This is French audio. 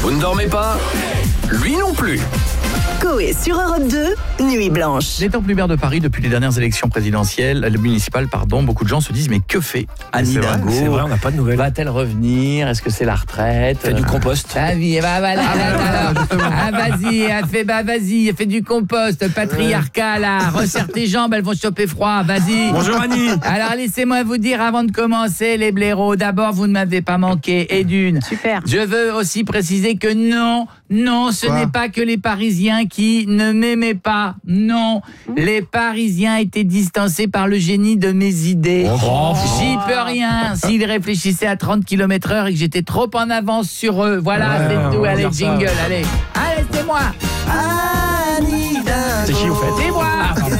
Vous ne dormez pas ? Lui non plus. Coé sur Europe 2, Nuit Blanche. N'étant plus maire de Paris depuis les dernières élections municipales, beaucoup de gens se disent mais que fait Anne Hidalgo ? C'est vrai, on n'a pas de nouvelles. Va-t-elle revenir ? Est-ce que c'est la retraite ? Fait du compost. Vas-y, vas-y, fais du compost, patriarcat là, resserre tes jambes, elles vont choper froid, vas-y. Bonjour Annie. Alors laissez-moi vous dire avant de commencer les blaireaux, d'abord vous ne m'avez pas manqué et d'une. Super. Je veux aussi préciser que non, ce n'est pas que les Parisiens qui ne m'aimaient pas. Non, les Parisiens étaient distancés par le génie de mes idées. J'y peux rien. S'ils réfléchissaient à 30 km/h et que j'étais trop en avance sur eux. Voilà, c'est tout. Allez, jingle, allez. Allez, c'est moi. C'est qui, vous faites ? C'est moi.